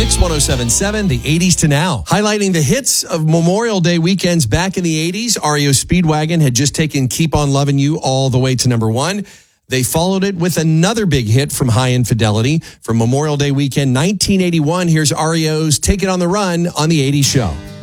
Mix 107.7, the 80s to now. Highlighting the hits of Memorial Day weekends back in the 80s, REO Speedwagon had just taken Keep On Loving You all the way to number 1. They followed it with another big hit from High Infidelity. From Memorial Day weekend 1981, here's REO's Take It on the Run on the 80s Show.